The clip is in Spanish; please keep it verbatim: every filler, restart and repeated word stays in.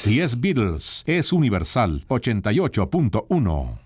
Si es Beatles, es Universal ochenta y ocho punto uno.